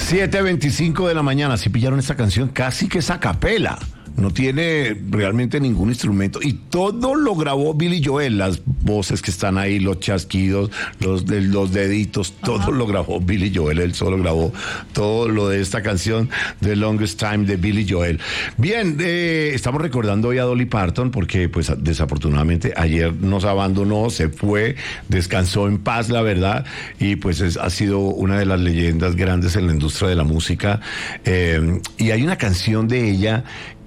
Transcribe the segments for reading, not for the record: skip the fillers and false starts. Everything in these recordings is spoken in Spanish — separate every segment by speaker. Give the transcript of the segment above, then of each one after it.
Speaker 1: 7:25 de la mañana. Si pillaron esta canción, casi que es a capela. No tiene realmente ningún instrumento y todo lo grabó Billy Joel, las voces que están ahí, los chasquidos, los deditos, todo lo grabó Billy Joel, él solo grabó todo lo de esta canción, The Longest Time de Billy Joel. Bien, estamos recordando hoy a Dolly Parton porque pues desafortunadamente ayer nos abandonó, se fue, descansó en paz, la verdad, y pues ha sido una de las leyendas grandes en la industria de la música, y hay una canción de ella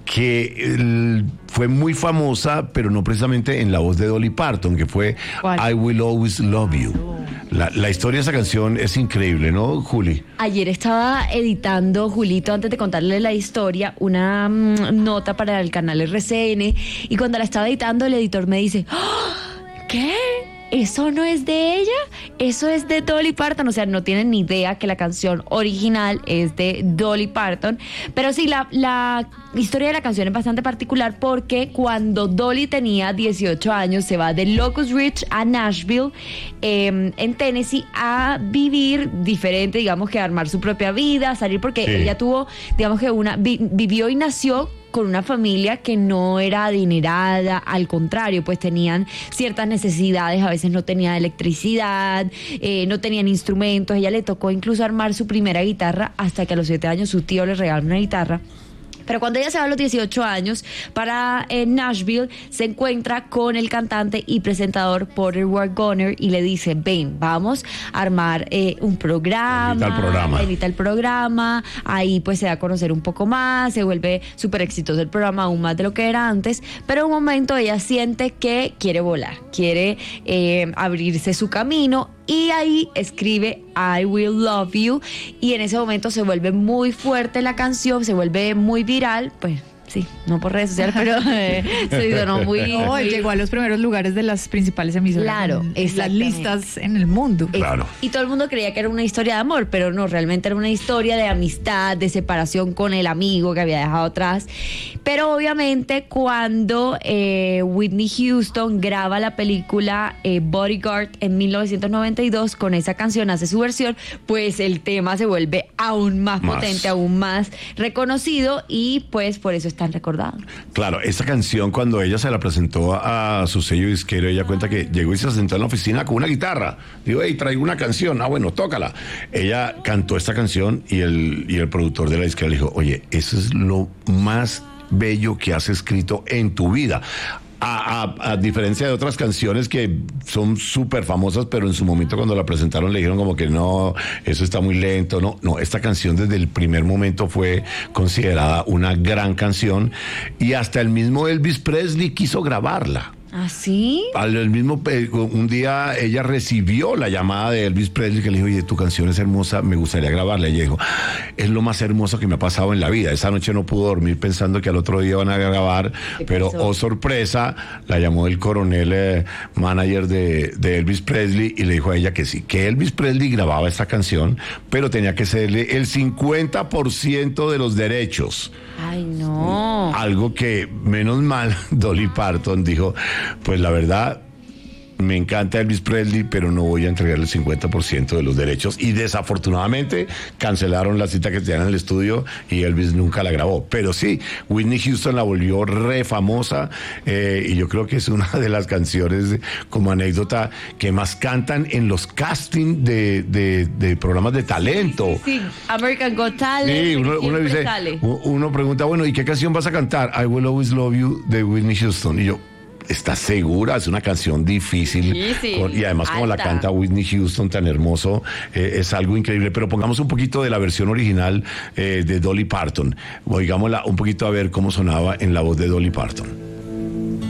Speaker 1: que fue muy famosa, pero no precisamente en la voz de Dolly Parton, que fue
Speaker 2: ¿Cuál?
Speaker 1: I Will Always Love You. La historia de esa canción es increíble, ¿no, Juli?
Speaker 2: Ayer estaba editando, Julito, antes de contarle la historia, una nota para el canal RCN, y cuando la estaba editando, el editor me dice, ¡oh! ¿Qué? ¿Eso no es de ella? Eso es de Dolly Parton. O sea, no tienen ni idea que la canción original es de Dolly Parton. Pero sí, la historia de la canción es bastante particular porque cuando Dolly tenía 18 años se va de Locust Ridge a Nashville, en Tennessee, a vivir diferente, digamos que a armar su propia vida, salir, porque
Speaker 1: Sí.
Speaker 2: ella tuvo, digamos que vivió y nació con una familia que no era adinerada, al contrario, pues tenían ciertas necesidades, a veces no tenían electricidad, no tenían instrumentos. Ella le tocó incluso armar su primera guitarra hasta que a los 7 años su tío le regaló una guitarra. Pero cuando ella se va a los 18 años para Nashville, se encuentra con el cantante y presentador Porter Wagoner y le dice, ven, vamos a armar un programa. Invita al programa. Ahí pues se da a conocer un poco más, se vuelve súper exitoso el programa, aún más de lo que era antes. Pero en un momento ella siente que quiere volar, quiere abrirse su camino. Y ahí escribe I Will Love You, y en ese momento se vuelve muy fuerte la canción, se vuelve muy viral, pues sí, no por redes sociales, pero se sonó muy...
Speaker 3: Llegó a los primeros lugares de las principales emisoras.
Speaker 2: Claro,
Speaker 3: en las
Speaker 2: exactamente.
Speaker 3: listas en el mundo.
Speaker 1: Claro.
Speaker 2: Y todo el mundo creía que era una historia de amor, pero no, realmente era una historia de amistad, de separación con el amigo que había dejado atrás. Pero obviamente cuando Whitney Houston graba la película Bodyguard en 1992, con esa canción hace su versión, pues el tema se vuelve aún más potente, aún más reconocido, y pues por eso es tan recordado.
Speaker 1: Claro, esta canción cuando ella se la presentó a su sello disquero, ella cuenta que llegó y se sentó en la oficina con una guitarra. Digo, hey, traigo una canción. Ah, bueno, tócala. Ella cantó esta canción y el productor de la disquera le dijo, oye, eso es lo más bello que has escrito en tu vida. A diferencia de otras canciones que son súper famosas, pero en su momento cuando la presentaron le dijeron como que no, eso está muy lento. No, esta canción desde el primer momento fue considerada una gran canción, y hasta el mismo Elvis Presley quiso grabarla.
Speaker 2: ¿Ah, sí?
Speaker 1: Un día ella recibió la llamada de Elvis Presley, que le dijo, oye, tu canción es hermosa, me gustaría grabarla. Y ella dijo, es lo más hermoso que me ha pasado en la vida. Esa noche no pudo dormir pensando que al otro día van a grabar, pero oh sorpresa, la llamó el coronel manager de Elvis Presley y le dijo a ella que sí, que Elvis Presley grababa esta canción, pero tenía que cederle el 50% de los derechos.
Speaker 2: Ay, no.
Speaker 1: Algo que, menos mal, Dolly Parton dijo, pues la verdad, me encanta Elvis Presley, pero no voy a entregarle el 50% de los derechos. Y desafortunadamente cancelaron la cita que tenían en el estudio y Elvis nunca la grabó. Pero sí, Whitney Houston la volvió re famosa, y yo creo que es una de las canciones, como anécdota, que más cantan en los castings de programas de talento.
Speaker 2: Sí, American Got Talent.
Speaker 1: Sí, uno dice,
Speaker 2: sale.
Speaker 1: uno pregunta, bueno, ¿y qué canción vas a cantar? I Will Always Love You de Whitney Houston. Y yo, ¿estás segura? Es una canción difícil. Y además como la canta Whitney Houston tan hermoso, es algo increíble. Pero pongamos un poquito de la versión original de Dolly Parton. Oigámosla un poquito a ver cómo sonaba en la voz de Dolly Parton.